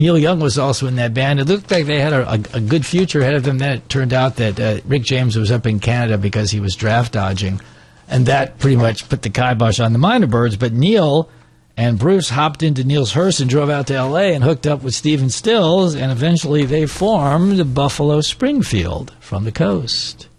Neil Young was also in that band. It looked like they had a good future ahead of them. Then it turned out that Rick James was up in Canada because he was draft dodging, and that pretty much put the kibosh on the Minor Birds. But Neil and Bruce hopped into Neil's hearse and drove out to L.A. and hooked up with Stephen Stills, and eventually they formed Buffalo Springfield from the coast.